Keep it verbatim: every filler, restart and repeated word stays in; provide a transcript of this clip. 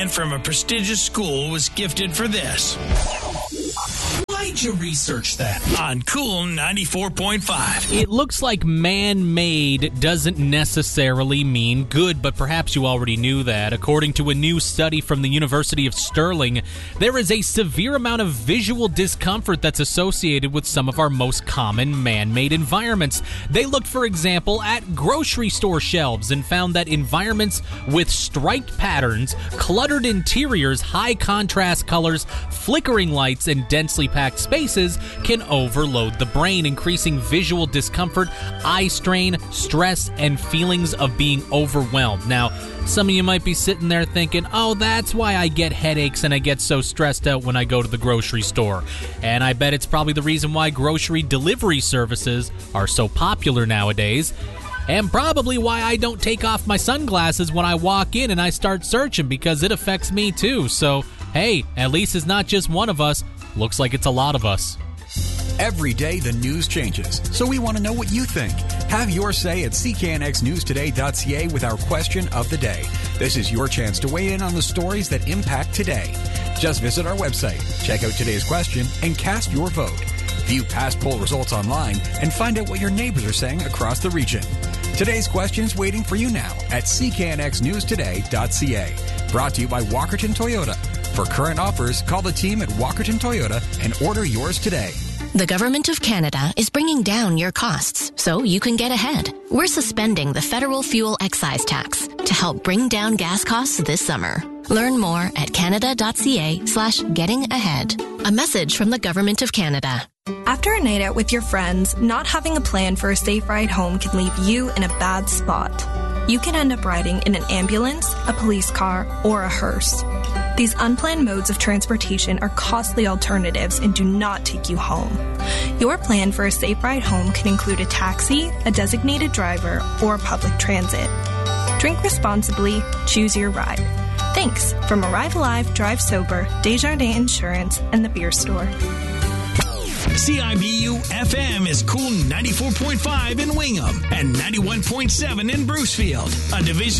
And from a prestigious school was gifted for this. Why'd you research that? On Cool ninety-four point five. It looks like man-made doesn't necessarily mean good, but perhaps you already knew that. According to a new study from the University of Stirling, there is a severe amount of visual discomfort that's associated with some of our most common man-made environments. They looked, for example, at grocery store shelves and found that environments with striped patterns, cluttered interiors, high contrast colors, flickering lights, and densely packed spaces can overload the brain, increasing visual discomfort, eye strain, stress, and feelings of being overwhelmed. Now, some of you might be sitting there thinking, oh, that's why I get headaches and I get so stressed out when I go to the grocery store. And I bet it's probably the reason why grocery delivery services are so popular nowadays. And probably why I don't take off my sunglasses when I walk in and I start searching, because it affects me too. So, hey, at least it's not just one of us. Looks like it's a lot of us. Every day the news changes, so we want to know what you think. Have your say at c k n x news today dot c a with our question of the day. This is your chance to weigh in on the stories that impact today. Just visit our website, check out today's question, and cast your vote. View past poll results online and find out what your neighbors are saying across the region. Today's question's waiting for you now at c k n x news today dot c a. Brought to you by Walkerton Toyota. For current offers, call the team at Walkerton Toyota and order yours today. The Government of Canada is bringing down your costs so you can get ahead. We're suspending the federal fuel excise tax to help bring down gas costs this summer. Learn more at canada.ca slash getting ahead. A message from the Government of Canada. After a night out with your friends, not having a plan for a safe ride home can leave you in a bad spot. You can end up riding in an ambulance, a police car, or a hearse. These unplanned modes of transportation are costly alternatives and do not take you home. Your plan for a safe ride home can include a taxi, a designated driver, or public transit. Drink responsibly, choose your ride. Thanks from Arrive Alive, Drive Sober, Desjardins Insurance, and the Beer Store. C I B U F M is Cool ninety-four point five in Wingham and ninety-one point seven in Brucefield, a division